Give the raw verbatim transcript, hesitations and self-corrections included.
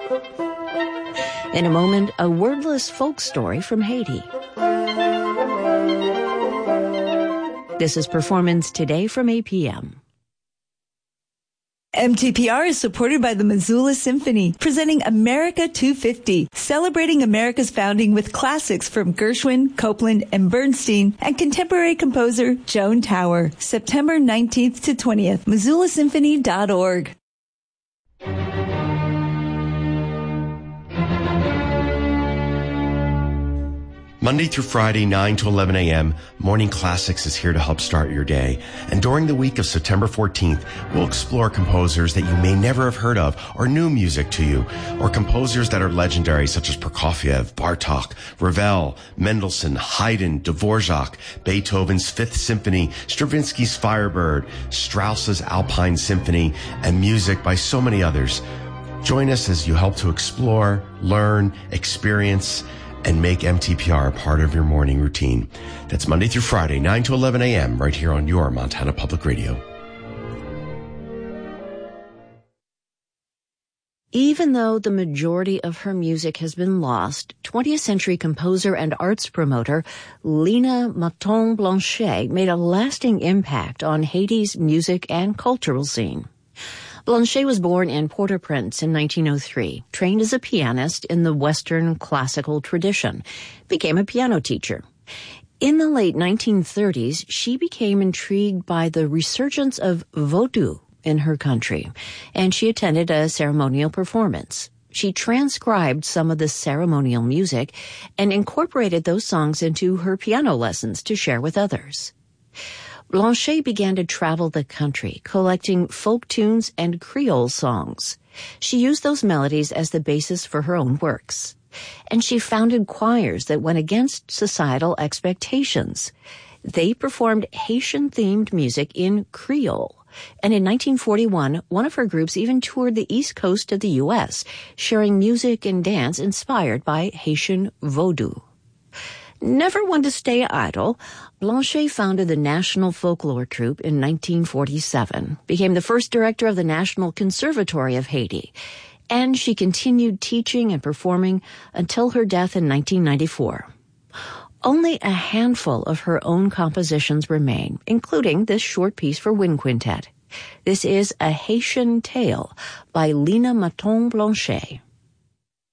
In a moment, a wordless folk story from Haiti. This is Performance Today from eight p.m. M T P R is supported by the Missoula Symphony, presenting America two fifty, celebrating America's founding with classics from Gershwin, Copland, and Bernstein, and contemporary composer Joan Tower. September nineteenth to twentieth, missoula symphony dot org. Monday through Friday, nine to eleven a.m., Morning Classics is here to help start your day. And during the week of September fourteenth, we'll explore composers that you may never have heard of or new music to you, or composers that are legendary such as Prokofiev, Bartok, Ravel, Mendelssohn, Haydn, Dvorak, Beethoven's Fifth Symphony, Stravinsky's Firebird, Strauss's Alpine Symphony, and music by so many others. Join us as you help to explore, learn, experience, and make M T P R a part of your morning routine. That's Monday through Friday, nine to eleven a.m., right here on your Montana Public Radio. Even though the majority of her music has been lost, twentieth century composer and arts promoter Lina Moton-Blanchet made a lasting impact on Haiti's music and cultural scene. Blanchet was born in Port-au-Prince in nineteen oh three, trained as a pianist in the Western classical tradition, became a piano teacher. In the late nineteen thirties, she became intrigued by the resurgence of Vodou in her country, and she attended a ceremonial performance. She transcribed some of the ceremonial music and incorporated those songs into her piano lessons to share with others. Blanchet began to travel the country, collecting folk tunes and Creole songs. She used those melodies as the basis for her own works. And she founded choirs that went against societal expectations. They performed Haitian-themed music in Creole. And in nineteen forty-one, one of her groups even toured the east coast of the U S, sharing music and dance inspired by Haitian Vodou. Never one to stay idle, Blanchet founded the National Folklore Troupe in nineteen forty-seven, became the first director of the National Conservatory of Haiti, and she continued teaching and performing until her death in nineteen ninety-four. Only a handful of her own compositions remain, including this short piece for wind quintet. This is A Haitian Tale by Lina Moton-Blanchet.